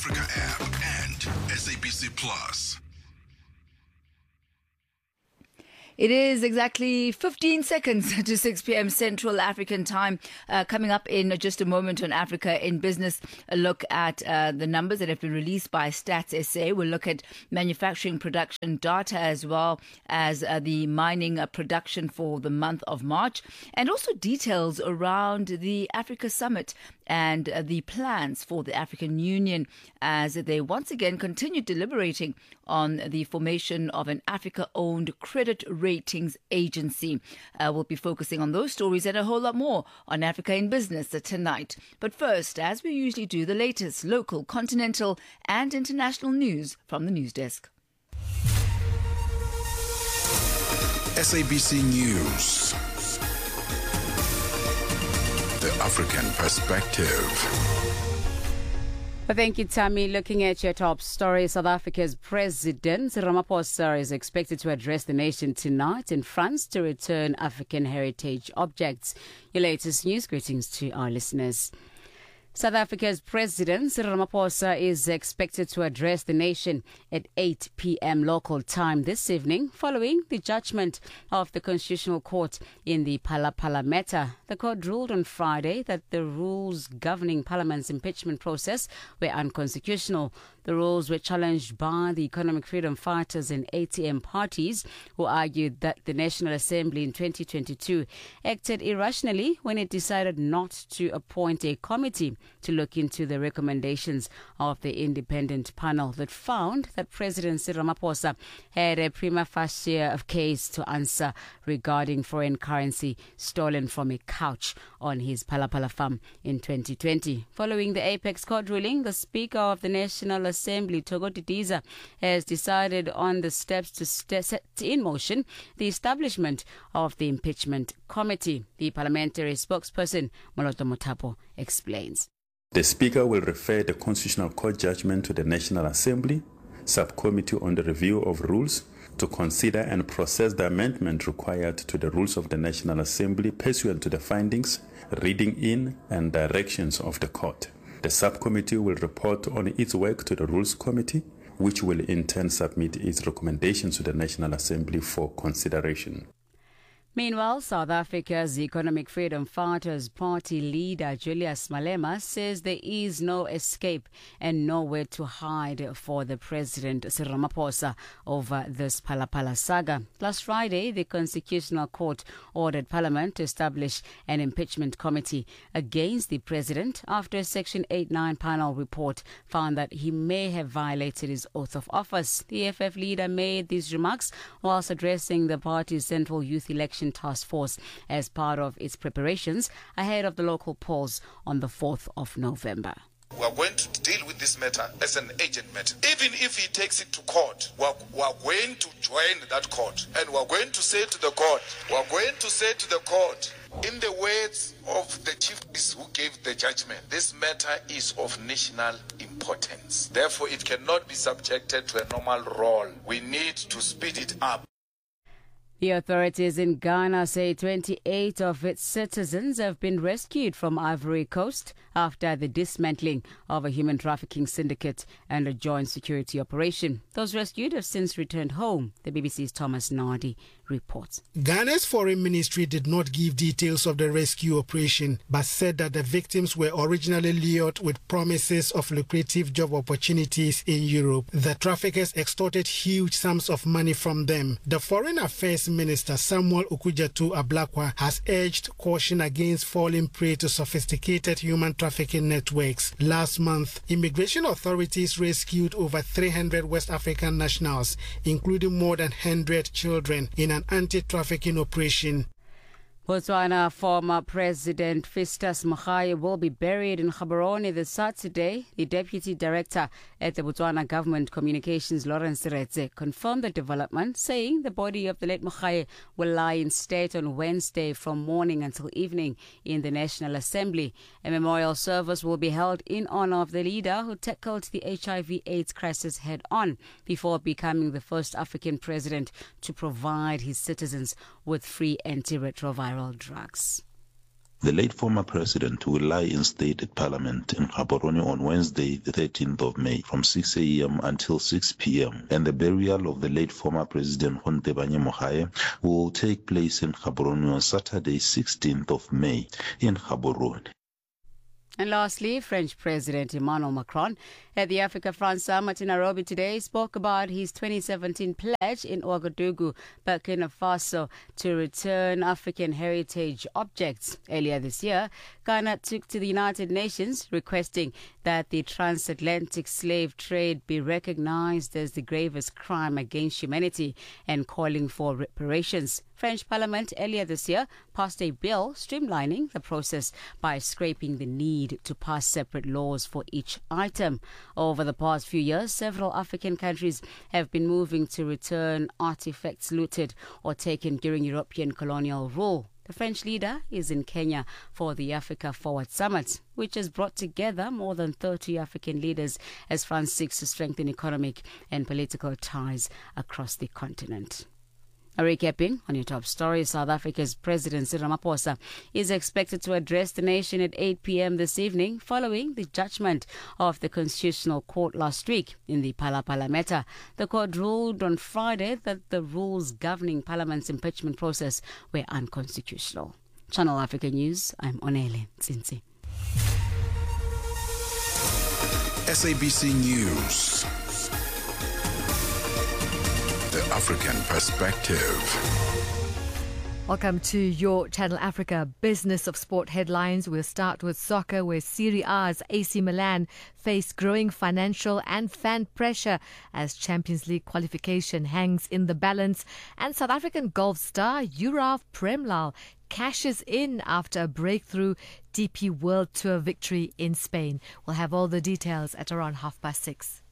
Africa app and SABC Plus. It is exactly 15 seconds to 6 p.m. Central African time. Coming up in just a moment on Africa in Business, a look at the numbers that have been released by Stats SA. We'll look at manufacturing production data as well as the mining production for the month of March, and also details around the Africa Summit and the plans for the African Union as they once again continue deliberating on the formation of an Africa-owned credit ratings agency. We'll be focusing on those stories and a whole lot more on Africa in Business tonight. But first, as we usually do, the latest local, continental and international news from the news desk. SABC News. The African Perspective. Well, thank you, Tammy. Looking at your top story, South Africa's President Ramaphosa is expected to address the nation tonight in France to return African heritage objects. Your latest news. Greetings to our listeners. South Africa's President Ramaphosa is expected to address the nation at 8 p.m. local time this evening following the judgment of the Constitutional Court in the Phala matter. The court ruled on Friday that the rules governing Parliament's impeachment process were unconstitutional. The rules were challenged by the Economic Freedom Fighters and ATM parties, who argued that the National Assembly in 2022 acted irrationally when it decided not to appoint a committee to look into the recommendations of the independent panel that found that President Cyril Ramaphosa had a prima facie case to answer regarding foreign currency stolen from a couch on his Phala farm in 2020. Following the Apex Court ruling, the Speaker of the National Assembly, Togo Didiza, has decided on the steps to set in motion the establishment of the impeachment committee. The parliamentary spokesperson, Moloto Mothapo, explains. The Speaker will refer the Constitutional Court judgment to the National Assembly Subcommittee on the Review of Rules to consider and process the amendment required to the rules of the National Assembly pursuant to the findings, reading in, and directions of the Court. The subcommittee will report on its work to the Rules Committee, which will in turn submit its recommendations to the National Assembly for consideration. Meanwhile, South Africa's Economic Freedom Fighters Party leader Julius Malema says there is no escape and nowhere to hide for the President Cyril Ramaphosa over this Phala saga. Last Friday, the Constitutional Court ordered Parliament to establish an impeachment committee against the President after a Section 8-9 panel report found that he may have violated his oath of office. The EFF leader made these remarks whilst addressing the party's Central Youth Election Task Force as part of its preparations ahead of the local polls on the 4th of November. We are going to deal with this matter as an agent matter. Even if he takes it to court, we are going to join that court. And we are going to say to the court, in the words of the chief justice who gave the judgment, this matter is of national importance. Therefore, it cannot be subjected to a normal roll. We need to speed it up. The authorities in Ghana say 28 of its citizens have been rescued from Ivory Coast after the dismantling of a human trafficking syndicate and a joint security operation. Those rescued have since returned home. The BBC's Thomas Nardi reports. Ghana's foreign ministry did not give details of the rescue operation, but said that the victims were originally lured with promises of lucrative job opportunities in Europe. The traffickers extorted huge sums of money from them. The Foreign Affairs Minister Samuel Okudzeto Ablakwa has urged caution against falling prey to sophisticated human trafficking networks. Last month, immigration authorities rescued over 300 West African nationals, including more than 100 children, in an anti-trafficking operation. Botswana former President Festus Mogae will be buried in Gaborone this Saturday. The Deputy Director at the Botswana Government Communications, Lawrence Seretse, confirmed the development, saying the body of the late Mogae will lie in state on Wednesday from morning until evening in the National Assembly. A memorial service will be held in honor of the leader who tackled the HIV/AIDS crisis head-on before becoming the first African president to provide his citizens with free antiretroviral drugs. The late former president will lie in state at Parliament in Gaborone on Wednesday, the 13th of May, from 6 a.m. until 6 p.m. And the burial of the late former president Gontebanye Mogae will take place in Gaborone on Saturday, 16th of May in Gaborone. And lastly, French President Emmanuel Macron at the Africa-France Summit in Nairobi today spoke about his 2017 pledge in Ouagadougou, Burkina Faso, to return African heritage objects. Earlier this year, Ghana took to the United Nations requesting that the transatlantic slave trade be recognized as the gravest crime against humanity and calling for reparations. French Parliament earlier this year passed a bill streamlining the process by scrapping the need to pass separate laws for each item. Over the past few years, several African countries have been moving to return artifacts looted or taken during European colonial rule. The French leader is in Kenya for the Africa Forward Summit, which has brought together more than 30 African leaders as France seeks to strengthen economic and political ties across the continent. Recapping on your top stories, South Africa's President Cyril Ramaphosa is expected to address the nation at 8 p.m. this evening following the judgment of the Constitutional Court last week in the Phala-Phala matter. The court ruled on Friday that the rules governing Parliament's impeachment process were unconstitutional. Channel Africa News, I'm Onele Tsinzi. SABC News. The African Perspective. Welcome to your Channel Africa Business of Sport headlines. We'll start with soccer, where Serie A's AC Milan face growing financial and fan pressure as Champions League qualification hangs in the balance. And South African golf star Yurav Premlal cashes in after a breakthrough DP World Tour victory in Spain. We'll have all the details at around 6:30.